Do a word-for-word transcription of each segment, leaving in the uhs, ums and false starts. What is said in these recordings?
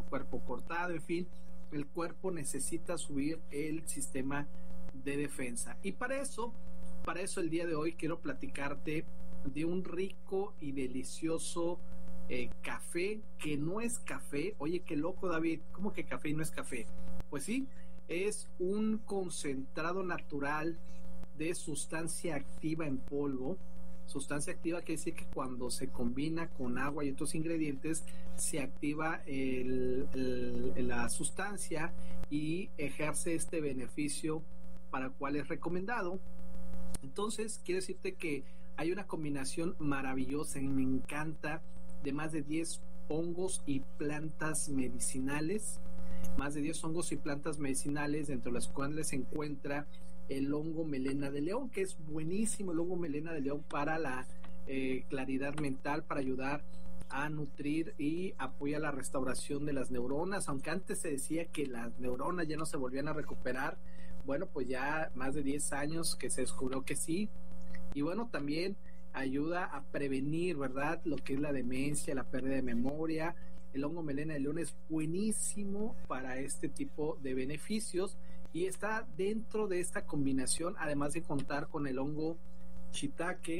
cuerpo cortado, en fin, el cuerpo necesita subir el sistema de defensa. Y para eso, para eso el día de hoy quiero platicarte de un rico y delicioso eh, café que no es café. Oye, qué loco, David, ¿cómo que café y no es café? Pues sí, es un concentrado natural de sustancia activa en polvo. Sustancia activa quiere decir que cuando se combina con agua y otros ingredientes se activa el, el, la sustancia y ejerce este beneficio para el cual es recomendado. Entonces, quiero decirte que hay una combinación maravillosa y me encanta de más de diez hongos y plantas medicinales, más de diez hongos y plantas medicinales, dentro de las cuales se encuentra el hongo melena de león, que es buenísimo el hongo melena de león para la eh, claridad mental, para ayudar a nutrir y apoya la restauración de las neuronas, aunque antes se decía que las neuronas ya no se volvían a recuperar. Bueno, pues ya más de diez años que se descubrió que sí. Y bueno, también ayuda a prevenir, ¿verdad?, lo que es la demencia, la pérdida de memoria. El hongo melena de león es buenísimo para este tipo de beneficios y está dentro de esta combinación, además de contar con el hongo shiitake,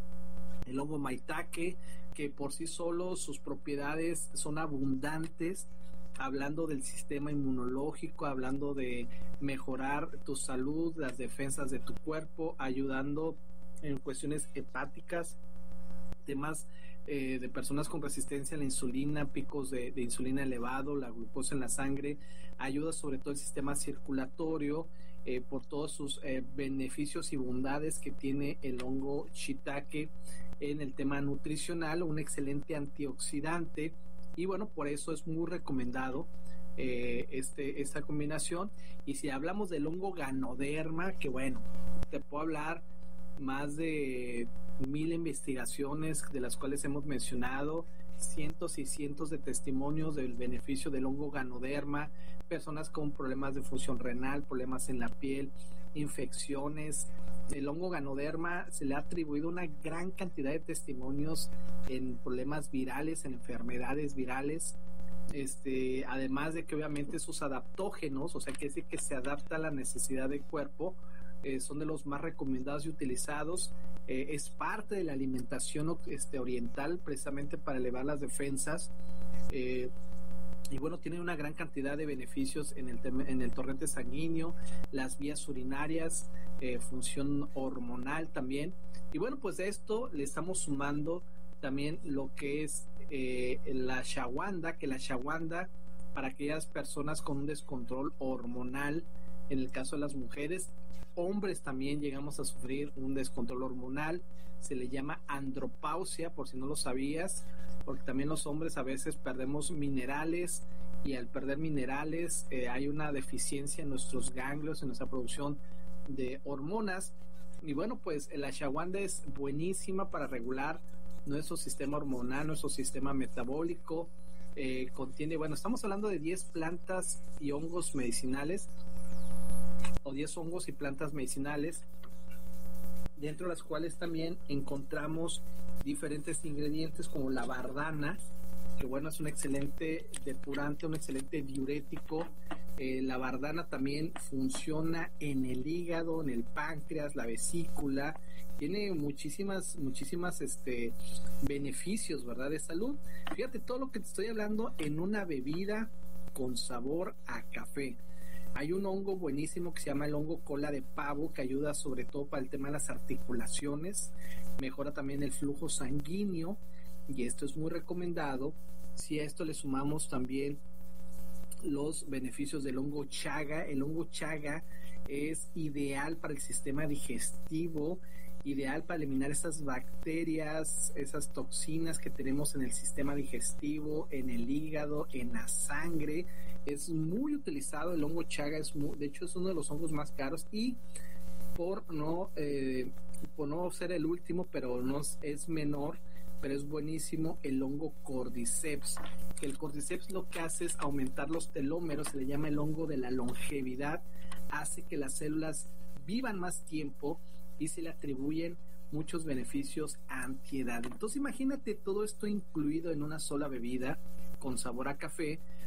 el hongo maitake, que por sí solo sus propiedades son abundantes, hablando del sistema inmunológico, hablando de mejorar tu salud, las defensas de tu cuerpo, ayudando en cuestiones hepáticas, temas eh, de personas con resistencia a la insulina, picos de, de insulina elevado, la glucosa en la sangre, ayuda sobre todo el sistema circulatorio, eh, por todos sus eh, beneficios y bondades que tiene el hongo shiitake en el tema nutricional, un excelente antioxidante. Y bueno, por eso es muy recomendado eh, este, esta combinación. Y si hablamos del hongo Ganoderma, que bueno, te puedo hablar más de mil investigaciones de las cuales hemos mencionado, cientos y cientos de testimonios del beneficio del hongo Ganoderma, personas con problemas de función renal, problemas en la piel, infecciones. El hongo Ganoderma se le ha atribuido una gran cantidad de testimonios en problemas virales, en enfermedades virales, este, además de que obviamente sus adaptógenos, o sea, quiere decir que se adapta a la necesidad del cuerpo, eh, son de los más recomendados y utilizados. Eh, es parte de la alimentación este, oriental, precisamente para elevar las defensas. Eh, y bueno, tiene una gran cantidad de beneficios en el, en el torrente sanguíneo, las vías urinarias, eh, función hormonal también. Y bueno, pues de esto le estamos sumando también lo que es eh, la ashwagandha, que la ashwagandha para aquellas personas con un descontrol hormonal, en el caso de las mujeres, hombres también llegamos a sufrir un descontrol hormonal, se le llama andropausia, por si no lo sabías, porque también los hombres a veces perdemos minerales y al perder minerales eh, hay una deficiencia en nuestros ganglios, en nuestra producción de hormonas. Y bueno, pues la ashwagandha es buenísima para regular nuestro sistema hormonal, nuestro sistema metabólico. Eh, contiene, bueno, estamos hablando de diez plantas y hongos medicinales, o diez hongos y plantas medicinales, dentro de las cuales también encontramos diferentes ingredientes como la bardana, que bueno, es un excelente depurante, un excelente diurético. Eh, la bardana también funciona en el hígado, en el páncreas, la vesícula, tiene muchísimas, muchísimas este, beneficios, ¿verdad?, de salud. Fíjate todo lo que te estoy hablando en una bebida con sabor a café. Hay un hongo buenísimo que se llama el hongo cola de pavo, que ayuda sobre todo para el tema de las articulaciones, mejora también el flujo sanguíneo, y esto es muy recomendado. Si a esto le sumamos también los beneficios del hongo chaga, el hongo chaga es ideal para el sistema digestivo, ideal para eliminar esas bacterias, esas toxinas que tenemos en el sistema digestivo, en el hígado, en la sangre. Es muy utilizado el hongo chaga, es muy, de hecho es uno de los hongos más caros, y por no eh, por no ser el último, pero no es menor, pero es buenísimo, el hongo cordyceps. El cordyceps lo que hace es aumentar los telómeros, se le llama el hongo de la longevidad, hace que las células vivan más tiempo y se le atribuyen muchos beneficios antiedad. Entonces imagínate todo esto incluido en una sola bebida con sabor a café,